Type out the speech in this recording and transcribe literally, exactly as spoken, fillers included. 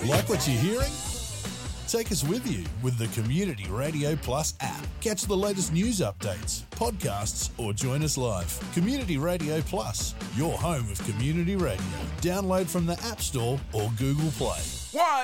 Like what you're hearing? Take us with you with the Community Radio Plus app. Catch the latest news updates, podcasts, or join us live. Community Radio Plus, your home of community radio. Download from the App Store or Google Play. One.